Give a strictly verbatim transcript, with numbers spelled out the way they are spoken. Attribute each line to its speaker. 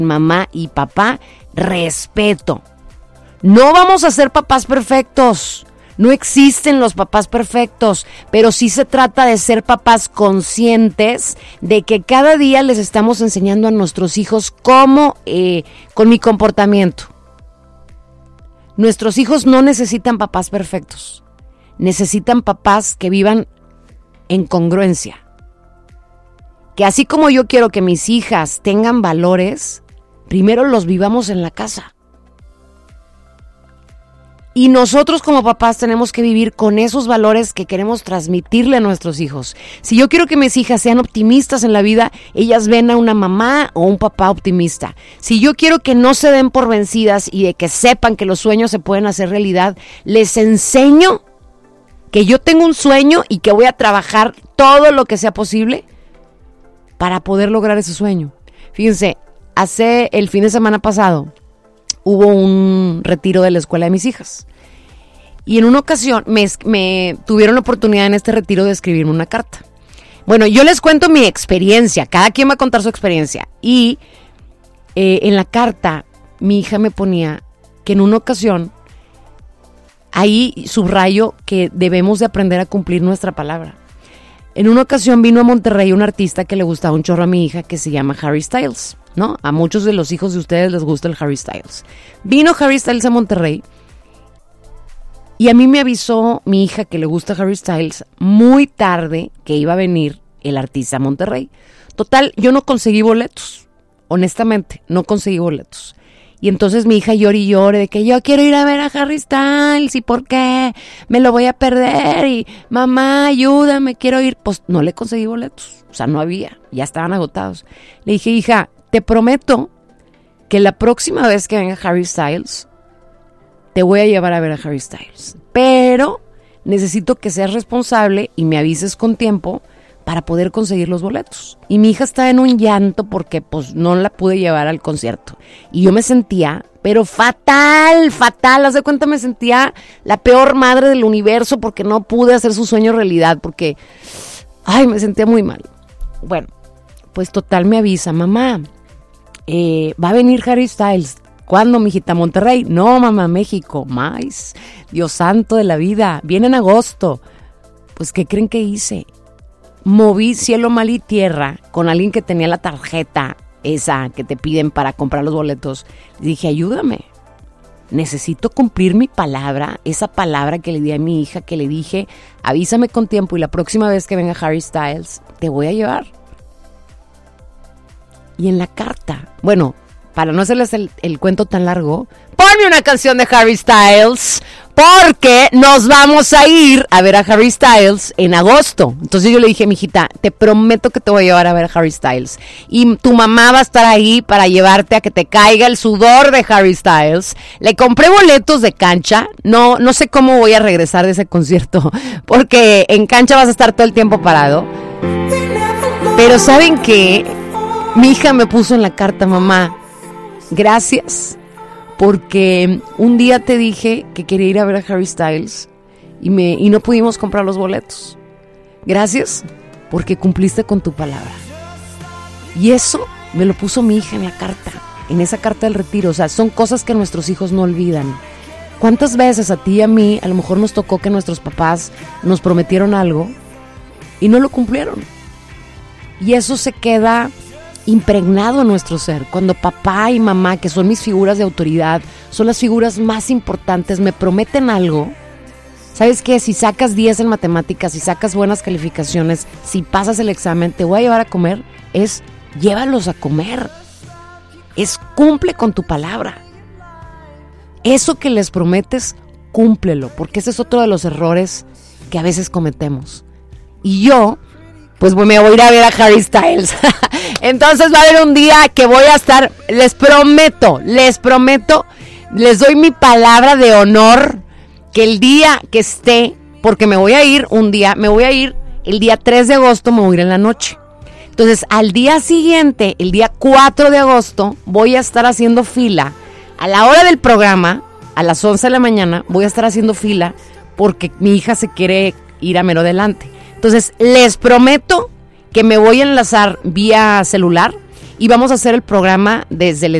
Speaker 1: mamá y papá, respeto. No vamos a ser papás perfectos. No existen los papás perfectos, pero sí se trata de ser papás conscientes de que cada día les estamos enseñando a nuestros hijos cómo, eh, con mi comportamiento. Nuestros hijos no necesitan papás perfectos, necesitan papás que vivan en congruencia. Que así como yo quiero que mis hijas tengan valores, primero los vivamos en la casa. Y nosotros como papás tenemos que vivir con esos valores que queremos transmitirle a nuestros hijos. Si yo quiero que mis hijas sean optimistas en la vida, ellas ven a una mamá o un papá optimista. Si yo quiero que no se den por vencidas y de que sepan que los sueños se pueden hacer realidad, les enseño que yo tengo un sueño y que voy a trabajar todo lo que sea posible para poder lograr ese sueño. Fíjense, hace el fin de semana pasado hubo un retiro de la escuela de mis hijas. Y en una ocasión me, me tuvieron la oportunidad en este retiro de escribirme una carta. Bueno, yo les cuento mi experiencia. Cada quien va a contar su experiencia. Y eh, en la carta mi hija me ponía que en una ocasión, ahí subrayo que debemos de aprender a cumplir nuestra palabra. En una ocasión vino a Monterrey un artista que le gustaba un chorro a mi hija que se llama Harry Styles, ¿no? A muchos de los hijos de ustedes les gusta el Harry Styles. Vino Harry Styles a Monterrey y a mí me avisó mi hija que le gusta Harry Styles muy tarde que iba a venir el artista a Monterrey. Total, yo no conseguí boletos, honestamente, no conseguí boletos. Y entonces mi hija llora y llora de que yo quiero ir a ver a Harry Styles y por qué me lo voy a perder y mamá ayúdame, quiero ir. Pues no le conseguí boletos, o sea, no había, ya estaban agotados. Le dije, hija, te prometo que la próxima vez que venga Harry Styles te voy a llevar a ver a Harry Styles, pero necesito que seas responsable y me avises con tiempo para poder conseguir los boletos. Y mi hija está en un llanto porque pues no la pude llevar al concierto. Y yo me sentía, pero fatal, fatal. Haz de cuenta, me sentía la peor madre del universo porque no pude hacer su sueño realidad. Porque, ay, me sentía muy mal. Bueno, pues total me avisa, mamá, eh, va a venir Harry Styles. ¿Cuándo, mijita? ¿Monterrey? No, mamá, México. Más, Dios santo de la vida. Viene en agosto. Pues, ¿qué creen que hice? Moví cielo, mal y tierra con alguien que tenía la tarjeta esa que te piden para comprar los boletos. Le dije, ayúdame. Necesito cumplir mi palabra, esa palabra que le di a mi hija, que le dije, avísame con tiempo y la próxima vez que venga Harry Styles, te voy a llevar. Y en la carta, bueno, para no hacerles el, el cuento tan largo, ponme una canción de Harry Styles, porque nos vamos a ir a ver a Harry Styles en agosto. Entonces yo le dije, mijita, te prometo que te voy a llevar a ver a Harry Styles. Y tu mamá va a estar ahí para llevarte a que te caiga el sudor de Harry Styles. Le compré boletos de cancha. No, no sé cómo voy a regresar de ese concierto, porque en cancha vas a estar todo el tiempo parado. Pero ¿saben qué? Mi hija me puso en la carta, mamá, gracias, porque un día te dije que quería ir a ver a Harry Styles y, me, y no pudimos comprar los boletos. Gracias, porque cumpliste con tu palabra. Y eso me lo puso mi hija en la carta, en esa carta del retiro. O sea, son cosas que nuestros hijos no olvidan. ¿Cuántas veces a ti y a mí a lo mejor nos tocó que nuestros papás nos prometieron algo y no lo cumplieron? Y eso se queda impregnado en nuestro ser. Cuando papá y mamá, que son mis figuras de autoridad, son las figuras más importantes, me prometen algo, ¿sabes qué? Si sacas diez en matemáticas, si sacas buenas calificaciones, si pasas el examen, te voy a llevar a comer, es llévalos a comer, es cumple con tu palabra. Eso que les prometes, cúmplelo, porque ese es otro de los errores que a veces cometemos. Y yo, pues me voy a ir a ver a Harry Styles. Entonces va a haber un día que voy a estar, les prometo, les prometo, les doy mi palabra de honor, que el día que esté, porque me voy a ir un día, me voy a ir el día tres de agosto, me voy a ir en la noche. Entonces al día siguiente, el día cuatro de agosto, voy a estar haciendo fila. A la hora del programa, a las once de la mañana, voy a estar haciendo fila porque mi hija se quiere ir a mero delante. Entonces les prometo que me voy a enlazar vía celular y vamos a hacer el programa desde el